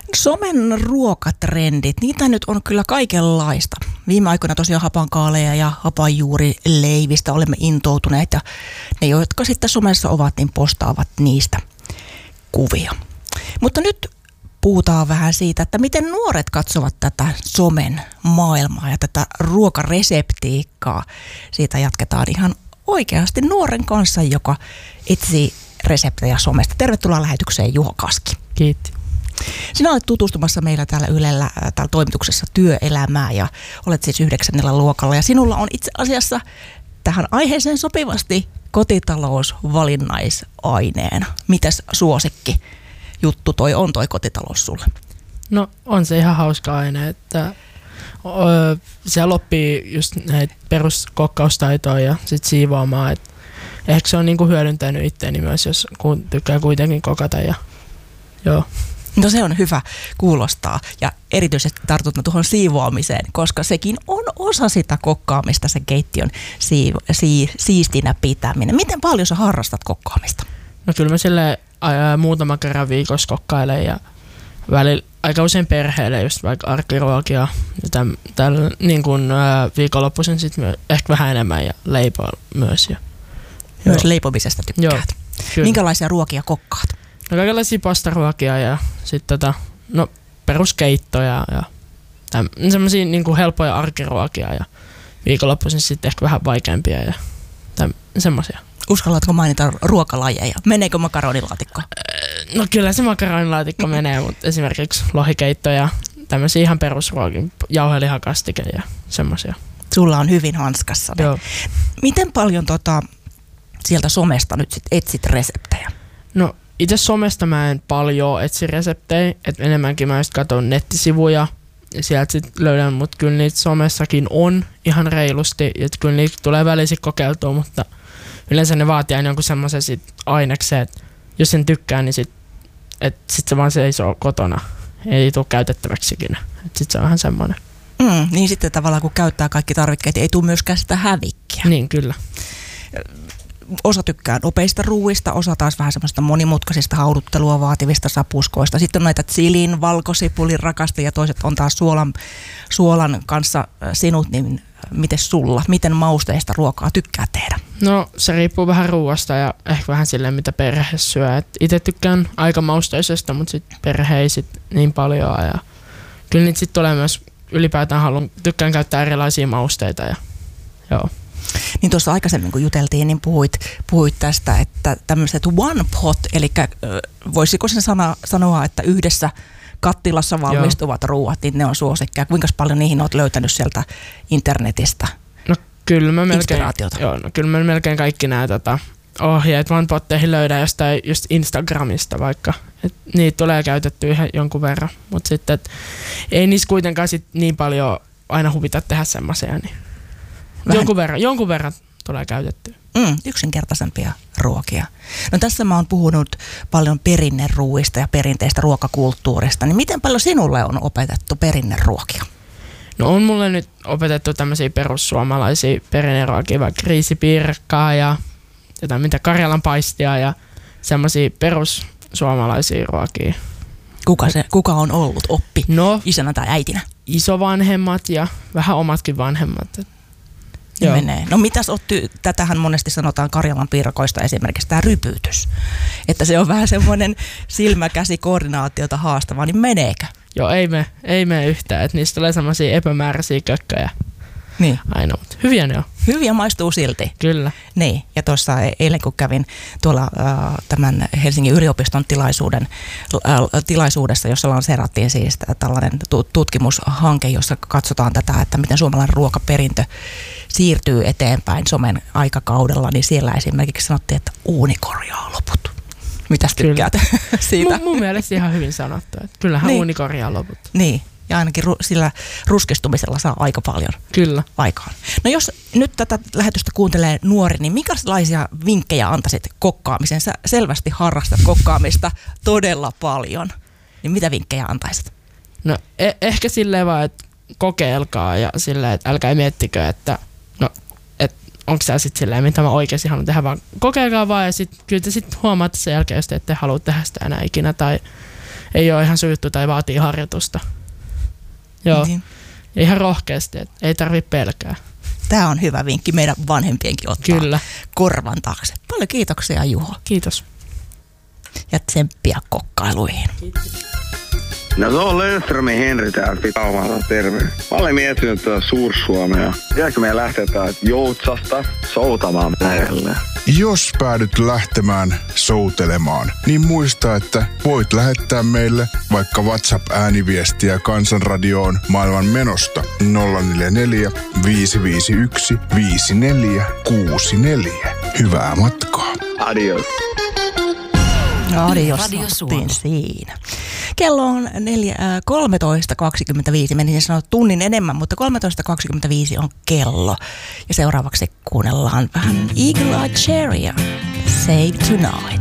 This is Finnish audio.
Somen ruokatrendit, niitä nyt on kyllä kaikenlaista. Viime aikoina tosiaan hapankaaleja ja hapanjuurileivistä olemme intoutuneet ja ne, jotka sitten somessa ovat, niin postaavat niistä kuvia. Mutta nyt puhutaan vähän siitä, että miten nuoret katsovat tätä somen maailmaa ja tätä ruokareseptiikkaa. Siitä jatketaan ihan oikeasti nuoren kanssa, joka etsii reseptejä somesta. Tervetuloa lähetykseen, Juho Kaski. Kiitti. Sinä olet tutustumassa meillä täällä Ylellä täällä toimituksessa työelämää ja olet siis 9. luokalla. Ja sinulla on itse asiassa tähän aiheeseen sopivasti kotitalousvalinnaisaineena. Mitäs suosikki juttu on toi kotitalous sulle? No on se ihan hauska aine, että siellä oppii just näitä peruskokkaustaitoja ja sit siivoamaan. Et ehkä se on niinku hyödyntänyt itteeni myös, jos tykkää kuitenkin kokata. Ja, joo. No se on hyvä kuulostaa ja erityisesti tartut tuohon siivoamiseen, koska sekin on osa sitä kokkaamista, se keittiön siistinä pitäminen. Miten paljon sä harrastat kokkaamista? No kyllä mä silleen muutama kerran viikossa kokkailen ja välillä aika usein perheelle just vaikka arkiruokia ja niin kuin viikonloppuisin sitten ehkä vähän enemmän ja leipoa myös. Ja, myös leipomisesta tykkäät? Joo, minkälaisia ruokia kokkaat? No kaikenlaisia pastaruokia ja sitten peruskeittoja ja semmoisia niinku helppoja arkiruokia ja viikonloppuisin sitten ehkä vähän vaikeampia ja semmoisia. Uskallatko mainita ruokalajeja? Meneekö makaronilaatikko? No kyllä se makaronilaatikko menee, mutta esimerkiksi lohikeitto ja tämmöisiä ihan perusruokia, jauhelihakastike ja semmoisia. Sulla on hyvin hanskassa. Joo. Miten paljon sieltä somesta nyt sit etsit reseptejä? No itse somesta mä en paljon etsi reseptejä, että enemmänkin mä just katson nettisivuja ja sieltä sit löydän, mutta kyllä niitä somessakin on ihan reilusti, että kyllä niitä tulee välisin kokeiltua, mutta yleensä ne vaatii aina jonkun semmoisen ainekseen, että jos sen tykkää, niin sit se vaan seisoo kotona, ei tule käytettäväksi ikinä, että sit se on vähän semmoinen. Niin sitten tavallaan kun käyttää kaikki tarvikkeet, ei tule myöskään sitä hävikkiä. Niin kyllä. Osa tykkää nopeista ruuista, osa taas vähän semmoista monimutkaisista hauduttelua vaativista sapuskoista. Sitten on näitä chilin, valkosipulin rakastajia ja toiset on taas suolan kanssa sinut, niin miten sulla? Miten mausteista ruokaa tykkää tehdä? No se riippuu vähän ruuasta ja ehkä vähän silleen mitä perhe syö. Itse tykkään aika mausteisesta, mutta sit perhe ei sit niin paljon. Ja kyllä niitä sit tulee myös ylipäätään tykkään käyttää erilaisia mausteita ja joo. Niin tuossa aikaisemmin kun juteltiin, niin puhuit tästä, että tämmöiset one pot, eli voisiko sen sanoa, että yhdessä kattilassa valmistuvat ruuat, niin ne on suosikkia. Kuinka paljon niihin olet löytänyt sieltä internetistä kyllä mä inspiraatiota? Kyllä mä melkein kaikki nämä ohjeet one potteihin löydän jostain just Instagramista vaikka. Et niitä tulee käytettyä ihan jonkun verran, mutta sitten ei niissä kuitenkaan sit niin paljon aina huvita tehdä semmoisia, niin jonkun verran tulee käytettyä. Yksinkertaisempia ruokia. No tässä mä oon puhunut paljon perinneruuista ja perinteistä ruokakulttuurista, niin miten paljon sinulle on opetettu perinneruokia? No on mulle nyt opetettu tämmöisiä perussuomalaisia perinneruokia, vaikka riisipiirakkaa ja jotain mitä Karjalan paistia ja semmoisia perussuomalaisia ruokia. Kuka on ollut oppi? No, isänä tai äitinä? Isovanhemmat ja vähän omatkin vanhemmat. Joo. Menee. No mitäs tätähän monesti sanotaan Karjalan piirakoista esimerkiksi tämä rypytys, että se on vähän semmoinen silmäkäsikoordinaatiota haastava, niin meneekö? Joo, ei mene yhtään, että niistä tulee semmoisia epämääräisiä kökköjä. Niin. Aina, mutta hyviä ne on. Hyviä maistuu silti. Kyllä. Niin, ja tuossa eilen kun kävin tuolla tämän Helsingin yliopiston tilaisuudessa, jossa lanseerattiin siis tällainen tutkimushanke, jossa katsotaan tätä, että miten suomalainen ruokaperintö siirtyy eteenpäin somen aikakaudella, niin siellä esimerkiksi sanottiin, että uuni korjaa loput. Mitäs tykkäät siitä? Mun mielestä ihan hyvin sanottu. Että kyllähän niin. Uuni korjaa loput. Niin. Ja ainakin sillä ruskestumisella saa aika paljon aikaan. No jos nyt tätä lähetystä kuuntelee nuori, niin minkälaisia vinkkejä antaisit kokkaamiseen? Sä selvästi harrastat kokkaamista todella paljon. Niin mitä vinkkejä antaisit? No ehkä silleen vaan, että kokeilkaa ja silleen, että älkää miettikö, että onko sä sitten silleen, mitä mä oikeasti haluan tehdä, vaan kokeilkaa vaan ja kyllä te sitten huomaatte sen jälkeen, jos te ette halua tehdä sitä enää ikinä tai ei ole ihan syytty tai vaatii harjoitusta. Joo, Niin. ihan rohkeasti, että ei tarvitse pelkää. Tämä on hyvä vinkki meidän vanhempienkin ottaa Kyllä. korvan taakse. Paljon kiitoksia Juho Kiitos. ja tsemppiä kokkailuihin. No se on Löfströmin Henri täältä Pitaumalta, terve. Mä olen miettinyt tuota Suur-Suomea. Jääkö meidän lähteä täältä Joutsasta soutamaan lähelle? Jos päädyt lähtemään soutelemaan, niin muista, että voit lähettää meille vaikka WhatsApp-ääniviestiä Kansanradioon maailman menosta 044 551 5464. Hyvää matkaa. Adios. Adios, Radio oltiin siinä. Kello on 13.25, menin sanoa tunnin enemmän, mutta 13.25 on kello. Ja seuraavaksi kuunnellaan vähän Eagle Eye Cherrya, Save Tonight.